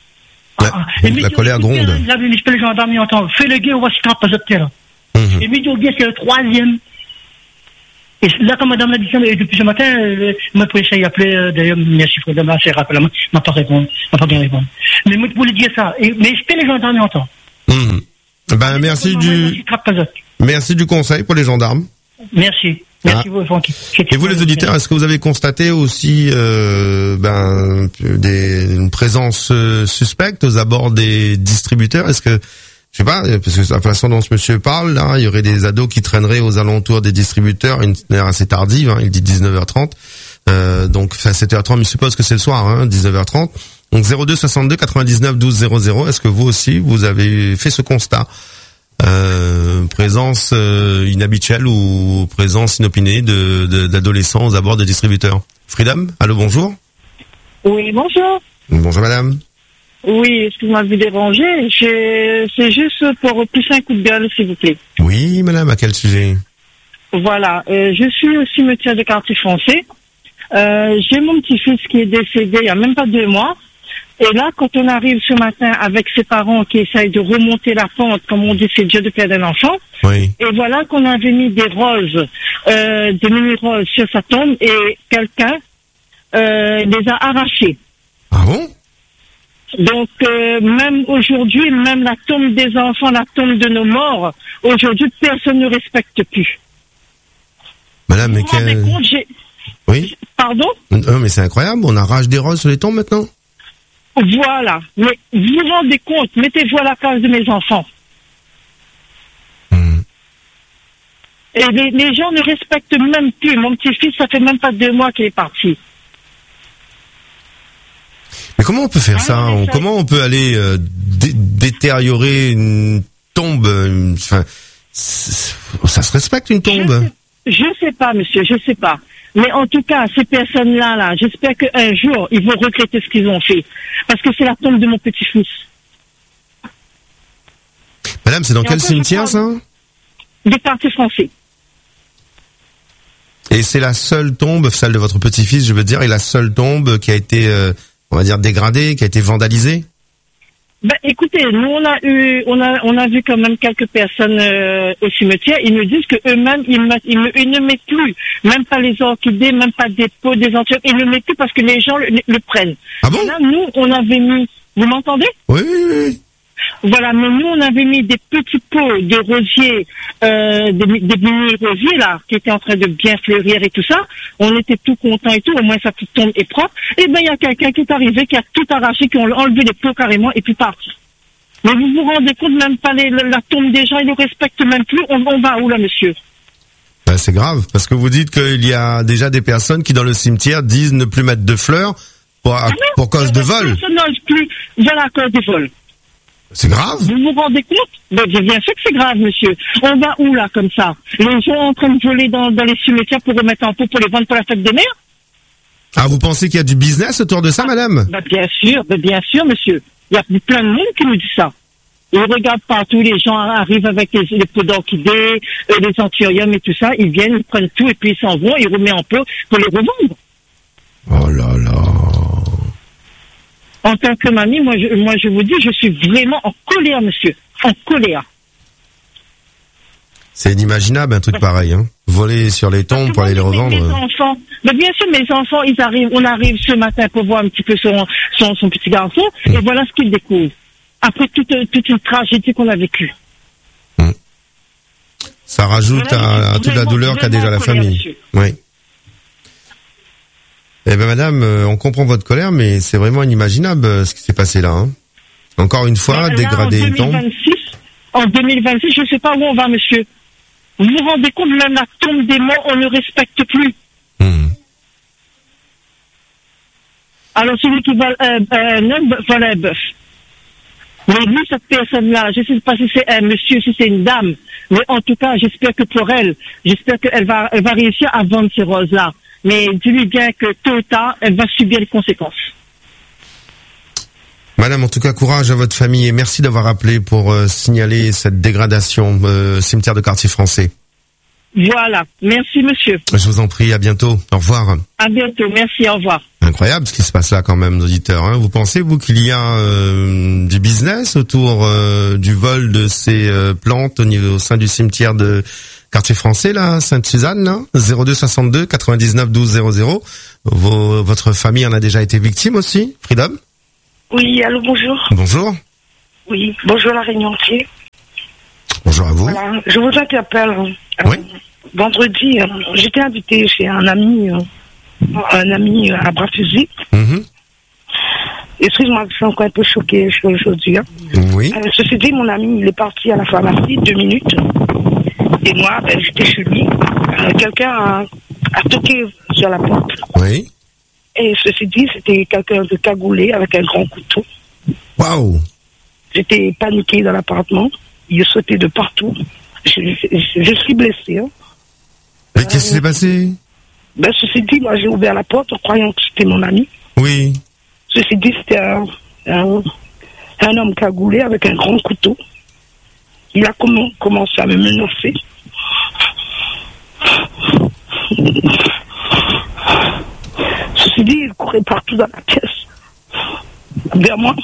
La- la colère gronde. Là, les gendarmes, ils entendent. Fais le guet, on va se trapper aux autres terrain. Mhm. Et midi au guet, c'est le troisième. Et là, quand madame l'a dit ça, depuis ce matin, euh, moi, pour essayer d'appeler, euh, d'ailleurs, merci, Fred, m'a assez rappelé, m'a pas répondu, m'a pas bien répondu. Mais moi, je voulais dire ça. Et, mais je peux les gendarmes entendre. Mmh. Ben, merci du, merci du conseil pour les gendarmes. Merci. Merci, ah. Francky. Et vous, les auditeurs, est-ce que vous avez constaté aussi, euh, ben, des, une présence euh, suspecte aux abords des distributeurs? Est-ce que, je sais pas, parce que la façon dont ce monsieur parle, là, il y aurait des ados qui traîneraient aux alentours des distributeurs, une heure assez tardive, hein, il dit dix-neuf heures trente, euh, donc, enfin, sept heures trente, mais je suppose que c'est le soir, hein, dix-neuf heures trente. Donc, zéro deux soixante-deux quatre-vingt-dix-neuf douze zéro zéro, est-ce que vous aussi, vous avez fait ce constat? Euh, présence euh, inhabituelle ou présence inopinée de, de, d'adolescents aux abords des distributeurs. Freedom, allô, bonjour. Oui, bonjour. Bonjour, madame. Oui, excuse-moi de vous déranger. Je, c'est juste pour pousser un coup de gueule, s'il vous plaît. Oui, madame, à quel sujet? Voilà, euh, je suis au cimetière de Quartier Français. Euh, j'ai mon petit-fils qui est décédé il n'y a même pas deux mois. Et là, quand on arrive ce matin avec ses parents qui essayent de remonter la pente, comme on dit, c'est Dieu de perdre un enfant. Oui. Et voilà qu'on avait mis des roses, euh, des mini-roses sur sa tombe et quelqu'un euh, les a arrachées. Ah bon? Donc, euh, même aujourd'hui, même la tombe des enfants, la tombe de nos morts, aujourd'hui, personne ne respecte plus. Madame, mais quel... compte, j'ai... Oui? Pardon? Non, mais c'est incroyable, on arrache des roses sur les tombes maintenant? Voilà. Mais vous vous rendez compte, mettez-vous à la place de mes enfants. Mmh. Et les, les gens ne respectent même plus. Mon petit-fils, ça fait même pas deux mois qu'il est parti. Mais comment on peut faire ah, ça, on, ça Comment on peut aller euh, dé- détériorer une tombe une, enfin, ça se respecte une tombe? Je sais, je sais pas, monsieur, je sais pas. Mais en tout cas, ces personnes-là, là, j'espère qu'un jour, ils vont regretter ce qu'ils ont fait. Parce que c'est la tombe de mon petit-fils. Madame, c'est dans Et quel cimetière, ça? Des Quartiers Français. Et c'est la seule tombe, celle de votre petit-fils, je veux dire, et la seule tombe qui a été, euh, on va dire, dégradée, qui a été vandalisée? Ben, écoutez, nous on a eu, on a, on a vu quand même quelques personnes euh, au cimetière. Ils nous disent que eux-mêmes, ils, mettent, ils, me, ils ne mettent plus, même pas les orchidées, même pas des pots, des entières. Ils ne mettent plus parce que les gens le, le prennent. Ah bon? Et là, nous, on avait mis. Vous m'entendez? Oui, oui, oui. Voilà, mais nous, on avait mis des petits pots de rosiers, euh, des, des mini-rosiers, là, qui étaient en train de bien fleurir et tout ça. On était tout contents et tout, au moins sa petite tombe est propre. Et ben, il y a quelqu'un qui est arrivé, qui a tout arraché, qui a enlevé les pots carrément, et puis parti. Mais vous vous rendez compte, même pas les, la tombe des gens, ils ne respectent même plus. On, on va où, là, monsieur? Ben, c'est grave, parce que vous dites qu'il y a déjà des personnes qui, dans le cimetière, disent ne plus mettre de fleurs pour, ah non, pour cause de vol. Personne n'ose plus, voilà, à cause des vols. C'est grave. Vous vous rendez compte? Ben, bien sûr que c'est grave, monsieur. On va où, là, comme ça? Les gens en train de voler dans, dans les cimetières pour remettre en pot pour les vendre pour la fête des mères? Ah, vous pensez qu'il y a du business autour de ça, madame? Ben, bien sûr, ben, bien sûr, monsieur. Il y a plein de monde qui nous dit ça. Ils regardent partout, les gens arrivent avec les, les pots d'orchidées, euh, les anthuriums et tout ça. Ils viennent, ils prennent tout et puis ils s'en vont, ils remettent en pot pour les revendre. Oh là là. En tant que mamie, moi je, moi je vous dis, je suis vraiment en colère, monsieur. En colère. C'est inimaginable un truc pareil, hein. Voler sur les tombes pour aller les revendre. Mes enfants, mais bien sûr, mes enfants, ils arrivent, on arrive ce matin pour voir un petit peu son, son, son petit garçon, mmh. et voilà ce qu'ils découvrent. Après toute, toute une tragédie qu'on a vécue. Mmh. Ça rajoute voilà, à, à toute la douleur qu'a déjà la famille. Monsieur. Oui. Eh ben madame, euh, on comprend votre colère, mais c'est vraiment inimaginable euh, ce qui s'est passé là. Hein. Encore une fois, là, dégrader une tombe. En deux mille vingt-six, je ne sais pas où on va, monsieur. Vous vous rendez compte, même la tombe des morts, on ne respecte plus. Mmh. Alors celui qui vole euh, un homme vole un bœuf. Mais lui, cette personne-là, je ne sais pas si c'est un monsieur, si c'est une dame, mais en tout cas, j'espère que pour elle, j'espère qu'elle va, elle va réussir à vendre ces roses-là. Mais dis-lui bien que tôt ou tard, elle va subir les conséquences. Madame, en tout cas, courage à votre famille et merci d'avoir appelé pour euh, signaler cette dégradation euh, cimetière de Quartier Français. Voilà. Merci, monsieur. Je vous en prie. À bientôt. Au revoir. À bientôt. Merci. Au revoir. Incroyable ce qui se passe là quand même, auditeurs. Hein. Vous pensez, vous, qu'il y a euh, du business autour euh, du vol de ces euh, plantes au niveau au sein du cimetière de quartier français, là, Sainte-Suzanne, là, zéro deux soixante-deux quatre-vingt-dix-neuf douze zéro zéro. Vos, votre famille en a déjà été victime aussi, Freedom? Oui, allô, bonjour. Bonjour. Oui, bonjour la réunion entière. Bonjour à vous. Voilà, je vous interpelle. Euh, Oui. Vendredi, euh, j'étais invitée chez un ami, euh, un ami euh, à Bras-Fusil. Mhm. Excuse-moi, je suis encore un peu choquée aujourd'hui. Hein. Oui. Euh, ceci dit, mon ami, il est parti à la pharmacie, deux minutes. Et moi, ben, j'étais chez lui. Euh, quelqu'un a, a toqué sur la porte. Oui. Et ceci dit, c'était quelqu'un de cagoulé avec un grand couteau. Waouh. J'étais paniquée dans l'appartement. Il sautait de partout. Je, je, je suis blessée. Hein. Mais qu'est-ce qui s'est passé? Ben, ceci dit, moi, j'ai ouvert la porte en croyant que c'était mon ami. Oui. Ceci dit, c'était un, un, un homme cagoulé avec un grand couteau. Il a comm- commencé à me menacer. Ceci dit, il courait partout dans la pièce. Vers moi.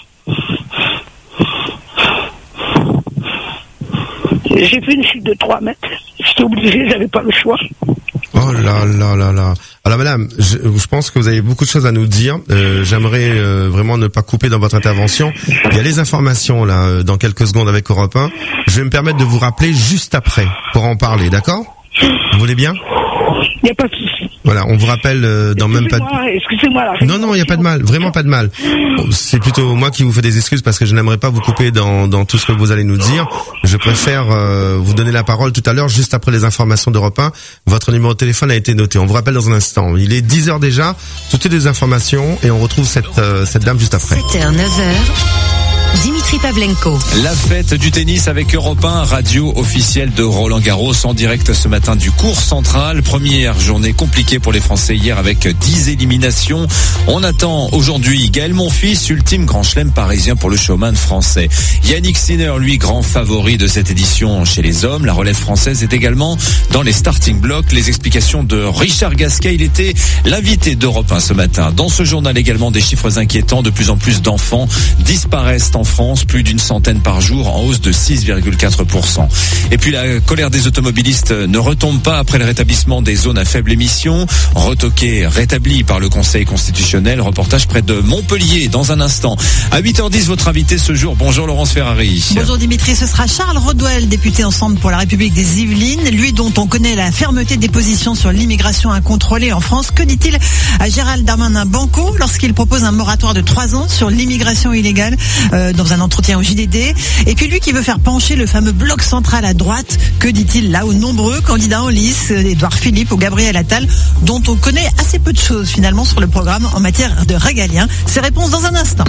J'ai fait une chute de trois mètres. J'étais obligé, j'avais pas le choix. Oh là là là là. Alors madame, je, je pense que vous avez beaucoup de choses à nous dire. Euh, j'aimerais euh, vraiment ne pas couper dans votre intervention. Il y a les informations là euh, dans quelques secondes avec Europe un. Je vais me permettre de vous rappeler juste après pour en parler, d'accord? Vous voulez bien? Il n'y a pas de souci. Voilà, on vous rappelle euh, dans même pas de... Excusez-moi, excusez-moi la Non, non, il n'y a pas de mal, vraiment pas de mal. C'est plutôt moi qui vous fais des excuses parce que je n'aimerais pas vous couper dans, dans tout ce que vous allez nous dire. Je préfère euh, vous donner la parole tout à l'heure, juste après les informations d'Europe un. Votre numéro de téléphone a été noté. On vous rappelle dans un instant. Il est dix heures déjà, toutes les informations et on retrouve cette, euh, cette dame juste après. sept heures, neuf heures. Dimitri Pavlenko. La fête du tennis avec Europe un, radio officielle de Roland Garros en direct ce matin du cours central. Première journée compliquée pour les Français hier avec dix éliminations. On attend aujourd'hui Gaël Monfils, ultime grand chelem parisien pour le showman français. Yannick Sinner, lui, grand favori de cette édition chez les hommes. La relève française est également dans les starting blocks. Les explications de Richard Gasquet, il était l'invité d'Europe un ce matin. Dans ce journal également des chiffres inquiétants, de plus en plus d'enfants disparaissent en France, plus d'une centaine par jour, en hausse de six virgule quatre pour cent. Et puis la colère des automobilistes ne retombe pas après le rétablissement des zones à faible émission, retoqué, rétabli par le Conseil constitutionnel. Reportage près de Montpellier dans un instant. À huit heures dix, votre invité ce jour. Bonjour Laurence Ferrari. Bonjour Dimitri, ce sera Charles Rodwell, député Ensemble pour la République des Yvelines, lui dont on connaît la fermeté des positions sur l'immigration incontrôlée en France. Que dit-il à Gérald Darmanin Banco lorsqu'il propose un moratoire de trois ans sur l'immigration illégale euh, dans un entretien au J D D? Et puis lui qui veut faire pencher le fameux bloc central à droite, que dit-il là aux nombreux candidats en lice, Édouard Philippe ou Gabriel Attal, dont on connaît assez peu de choses finalement sur le programme en matière de régalien? Ces réponses dans un instant.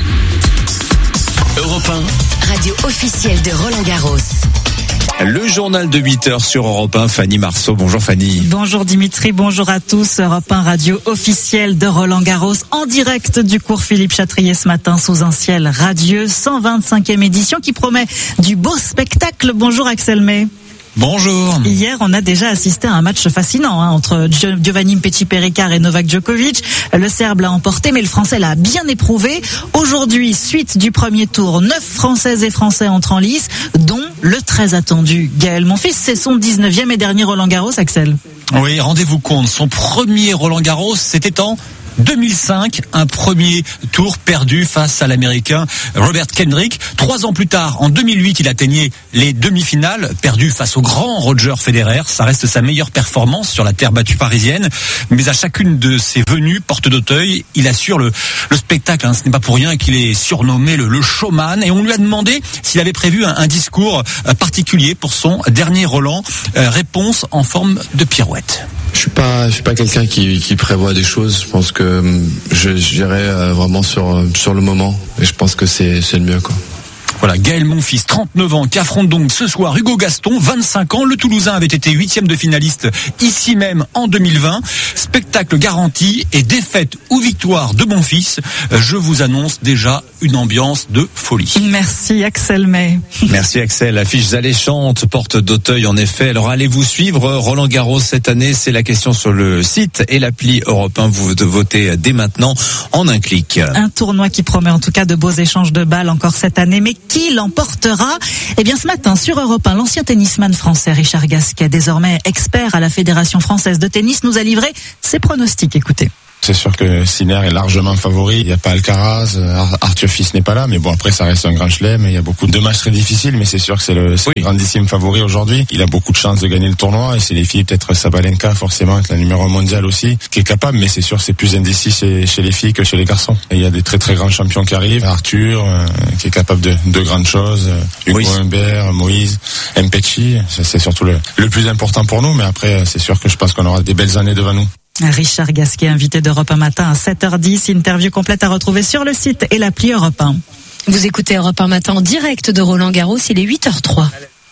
Europe un, radio officielle de Roland Garros. Le journal de huit heures sur Europe un, Fanny Marceau. Bonjour Fanny. Bonjour Dimitri, bonjour à tous. Europe un, radio officielle de Roland Garros, en direct du cours Philippe Chatrier ce matin sous un ciel radieux. cent vingt-cinquième édition qui promet du beau spectacle. Bonjour Axel May. Bonjour. Hier, on a déjà assisté à un match fascinant hein, entre Giovanni Mpetshi-Perricard et Novak Djokovic. Le Serbe l'a emporté, mais le Français l'a bien éprouvé. Aujourd'hui, suite du premier tour, neuf Françaises et Français entrent en lice, dont le très attendu Gaël Monfils. C'est son dix-neuvième et dernier Roland Garros, Axel. Oui, rendez-vous compte, son premier Roland Garros, c'était en deux mille cinq, un premier tour perdu face à l'Américain Robert Kendrick. Trois ans plus tard, en deux mille huit, il atteignait les demi-finales, perdu face au grand Roger Federer. Ça reste sa meilleure performance sur la terre battue parisienne. Mais à chacune de ses venues, porte d'Auteuil, il assure le, le spectacle. Hein. Ce n'est pas pour rien qu'il est surnommé le, le showman. Et on lui a demandé s'il avait prévu un, un discours particulier pour son dernier Roland. Euh, réponse en forme de pirouette. Je suis pas, je suis pas quelqu'un qui, qui prévoit des choses. Je pense que je j'irai vraiment sur sur le moment. Et je pense que c'est c'est le mieux, quoi. Voilà, Gaël Monfils, trente-neuf ans, qui affronte donc ce soir Hugo Gaston, vingt-cinq ans. Le Toulousain avait été huitième de finaliste ici même en deux mille vingt. Spectacle garanti et défaite ou victoire de Monfils. Je vous annonce déjà une ambiance de folie. Merci Axel May. Merci Axel. Affiches alléchantes, porte d'Auteuil en effet. Alors allez-vous suivre Roland Garros cette année? C'est la question sur le site et l'appli Europe un. Vous votez dès maintenant en un clic. Un tournoi qui promet en tout cas de beaux échanges de balles encore cette année. Mais qui l'emportera? Eh bien ce matin sur Europe un, l'ancien tennisman français Richard Gasquet, désormais expert à la Fédération française de tennis, nous a livré ses pronostics. Écoutez. C'est sûr que Sinner est largement favori. Il n'y a pas Alcaraz, Arthur Fils n'est pas là, mais bon après ça reste un grand chelem. Il y a beaucoup de matchs très difficiles, mais c'est sûr que c'est le, c'est oui. le grandissime favori aujourd'hui. Il a beaucoup de chances de gagner le tournoi et c'est les filles, peut-être Sabalenka forcément, avec la numéro un mondiale aussi, qui est capable, mais c'est sûr que c'est plus indécis chez, chez les filles que chez les garçons. Et il y a des très très grands champions qui arrivent. Arthur, euh, qui est capable de, de grandes choses. Hugo oui. Humbert, Moïse, Mpetshi, c'est, c'est surtout le, le plus important pour nous, mais après c'est sûr que je pense qu'on aura des belles années devant nous. Richard Gasquet, invité d'Europe un matin à sept heures dix. Interview complète à retrouver sur le site et l'appli Europe un. Vous écoutez Europe un matin en direct de Roland Garros, il est huit heures trois.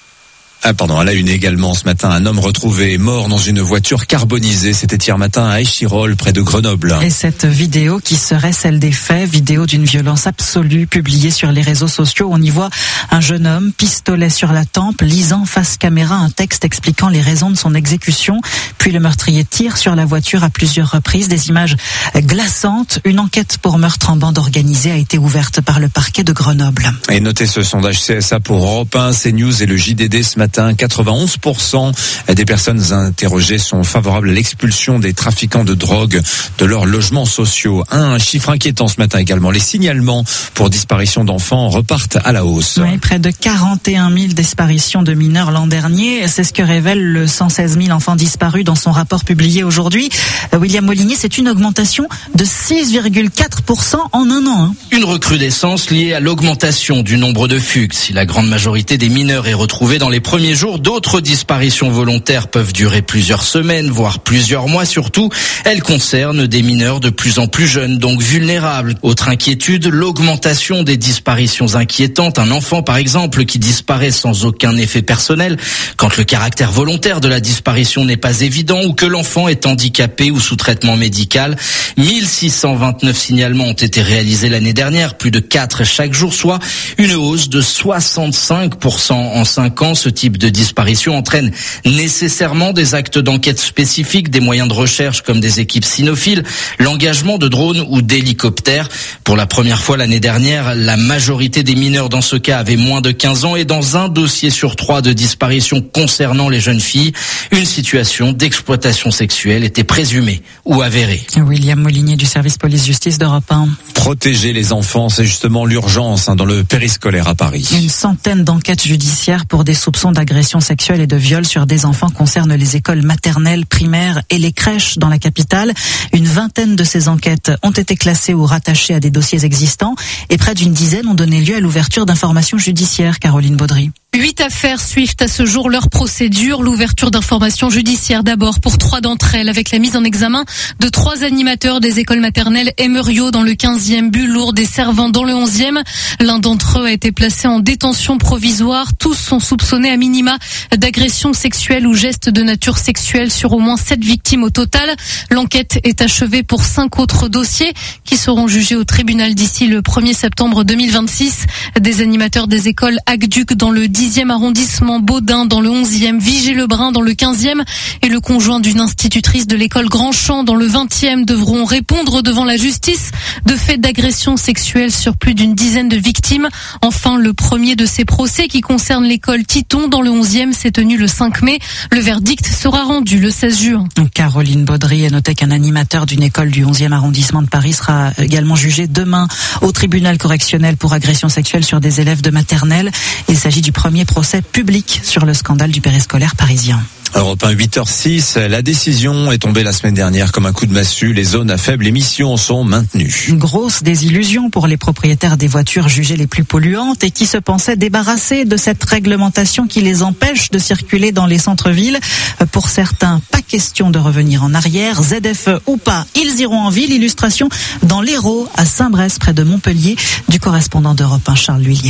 Ah pardon, à la une également ce matin, un homme retrouvé mort dans une voiture carbonisée. C'était hier matin à Échirolles, près de Grenoble. Et cette vidéo qui serait celle des faits, vidéo d'une violence absolue publiée sur les réseaux sociaux. On y voit un jeune homme, pistolet sur la tempe, lisant face caméra un texte expliquant les raisons de son exécution. Puis le meurtrier tire sur la voiture à plusieurs reprises. Des images glaçantes. Une enquête pour meurtre en bande organisée a été ouverte par le parquet de Grenoble. Et notez ce sondage C S A pour Europe un, CNews et le J D D ce matin. quatre-vingt-onze pour cent des personnes interrogées sont favorables à l'expulsion des trafiquants de drogue de leurs logements sociaux. Un chiffre inquiétant ce matin également. Les signalements pour disparition d'enfants repartent à la hausse. Oui, près de quarante et un mille disparitions de mineurs l'an dernier. C'est ce que révèle le cent seize mille enfants disparus dans son rapport publié aujourd'hui. William Molinier, c'est une augmentation de six virgule quatre pour cent en un an. Hein. Une recrudescence liée à l'augmentation du nombre de fugues. Si la grande majorité des mineurs est retrouvée dans les premiers jours, d'autres disparitions volontaires peuvent durer plusieurs semaines, voire plusieurs mois surtout. Elles concernent des mineurs de plus en plus jeunes, donc vulnérables. Autre inquiétude, l'augmentation des disparitions inquiétantes. Un enfant, par exemple, qui disparaît sans aucun effet personnel, quand le caractère volontaire de la disparition n'est pas évident ou que l'enfant est handicapé ou sous traitement médical. mille six cent vingt-neuf signalements ont été réalisés l'année dernière, plus de quatre chaque jour, soit une hausse de soixante-cinq pour cent en cinq ans. Ce type de disparition entraîne nécessairement des actes d'enquête spécifiques, des moyens de recherche comme des équipes cynophiles, l'engagement de drones ou d'hélicoptères. Pour la première fois l'année dernière, la majorité des mineurs dans ce cas avaient moins de quinze ans et dans un dossier sur trois de disparition concernant les jeunes filles, une situation d'exploitation sexuelle était présumée ou avérée. William Molinier du service police-justice d'Europe un. Protéger les enfants, c'est justement l'urgence hein, dans le périscolaire à Paris. Une centaine d'enquêtes judiciaires pour des soupçons d'agression sexuelle et de viol sur des enfants concernent les écoles maternelles, primaires et les crèches dans la capitale. Une vingtaine de ces enquêtes ont été classées ou rattachées à des dossiers existants et près d'une dizaine ont donné lieu à l'ouverture d'informations judiciaires. Caroline Baudry. Huit affaires suivent à ce jour leur procédure. L'ouverture d'informations judiciaires d'abord pour trois d'entre elles avec la mise en examen de trois animateurs des écoles maternelles Emerio dans le quinzième, Bulourde et Servan dans le onzième. L'un d'entre eux a été placé en détention provisoire. Tous sont soupçonnés à minima d'agression sexuelle ou gestes de nature sexuelle sur au moins sept victimes au total. L'enquête est achevée pour cinq autres dossiers qui seront jugés au tribunal d'ici le premier septembre deux mille vingt-six. Des animateurs des écoles Aqueduc dans le dixième arrondissement, Baudin dans le onzième, Vigée-le-Brun dans le quinzième et le conjoint d'une institutrice de l'école Grandchamp dans le vingtième devront répondre devant la justice de faits d'agression sexuelle sur plus d'une dizaine de victimes. Enfin, le premier de ces procès qui concerne l'école Titon dans le onzième s'est tenu le cinq mai. Le verdict sera rendu le seize juin. Caroline Baudry a noté qu'un animateur d'une école du onzième arrondissement de Paris sera également jugé demain au tribunal correctionnel pour agression sexuelle sur des élèves de maternelle. Il s'agit du premier procès public sur le scandale du périscolaire parisien. Europe un, huit heures six, la décision est tombée la semaine dernière comme un coup de massue. Les zones à faible émission sont maintenues. Une grosse désillusion pour les propriétaires des voitures jugées les plus polluantes et qui se pensaient débarrassés de cette réglementation qui les empêche de circuler dans les centres-villes. Pour certains, pas question de revenir en arrière. Z F E ou pas, ils iront en ville. Illustration dans l'Hérault, à Saint-Brest, près de Montpellier, du correspondant d'Europe un, Charles Lhuillier.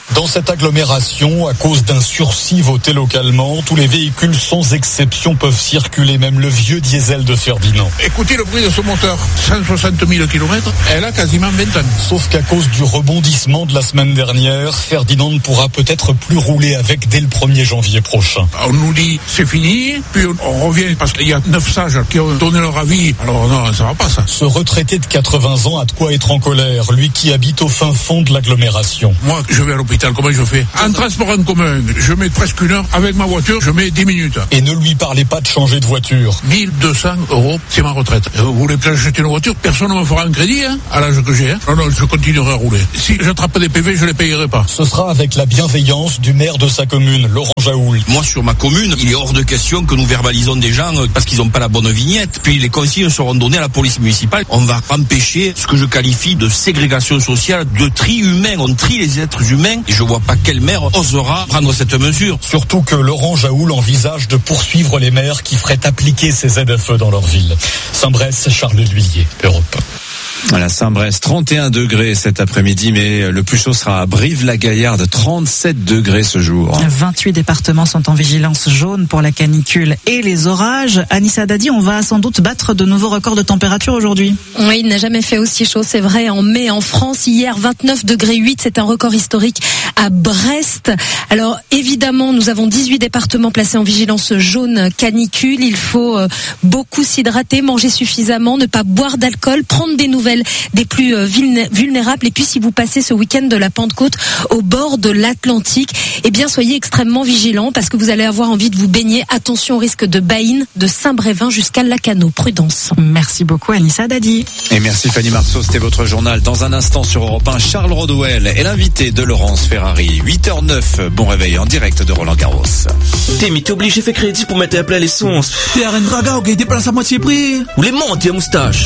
Dans cette agglomération, à cause d'un sursis voté localement, tous les véhicules sans exception peuvent circuler, même le vieux diesel de Ferdinand. Écoutez le bruit de ce moteur, cent soixante mille kilomètres, elle a quasiment vingt ans. Sauf qu'à cause du rebondissement de la semaine dernière, Ferdinand ne pourra peut-être plus rouler avec dès le premier janvier prochain. On nous dit c'est fini, puis on revient parce qu'il y a neuf sages qui ont donné leur avis. Alors non, ça va pas ça. Ce retraité de quatre-vingts ans a de quoi être en colère, lui qui habite au fin fond de l'agglomération. Moi, je vais à l'hôpital, comment je fais? En transport en commun, je mets presque une heure. Avec ma voiture, je mets dix minutes. Et ne lui parlez pas de changer de voiture. mille deux cents euros, c'est ma retraite. Vous voulez peut-être acheter une voiture? Personne ne me fera un crédit, hein, à l'âge que j'ai. Hein. Non, non, je continuerai à rouler. Si j'attrape des P V, je les payerai pas. Ce sera avec la bienveillance du maire de sa commune, Laurent Jaoul. Moi, sur ma commune, il est hors de question que nous verbalisons des gens parce qu'ils n'ont pas la bonne vignette. Puis les consignes seront données à la police municipale. On va empêcher ce que je qualifie de ségrégation sociale, de tri humain. On trie les êtres humains et je vois pas quel maire osera prendre cette mesure. Surtout que Laurent Jaoul envisage de poursuivre les maires qui feraient appliquer ces Z F E dans leur ville. Saint-Brest, Charles Lhuillier, Europe. Voilà, Saint-Brest, trente et un degrés cet après-midi, mais le plus chaud sera à Brive-la-Gaillarde, trente-sept degrés ce jour. vingt-huit départements sont en vigilance jaune pour la canicule et les orages. Anissa Dadi, on va sans doute battre de nouveaux records de température aujourd'hui. Oui, il n'a jamais fait aussi chaud, c'est vrai, en mai en France. Hier, vingt-neuf degrés huit, c'est un record historique à Brest. Alors, évidemment, nous avons dix-huit départements placés en vigilance jaune canicule. Il faut euh, beaucoup s'hydrater, manger suffisamment, ne pas boire d'alcool, prendre des nouvelles des plus vulnérables. Et puis si vous passez ce week-end de la Pentecôte au bord de l'Atlantique, eh bien soyez extrêmement vigilants parce que vous allez avoir envie de vous baigner. Attention au risque de baïne de Saint-Brévin jusqu'à Lacanau. Prudence. Merci beaucoup Anissa Dadi. Et merci Fanny Marceau, c'était votre journal. Dans un instant sur Europe un, Charles Rodwell est l'invité de Laurence Ferrari. huit heures neuf, bon réveil en direct de Roland Garros. T'es mis, t'es obligé de faire crédit pour mettre à plat l'essence. T'es à Rennes Raga, ok, déplace à moitié prix. Ou les montes, moustache.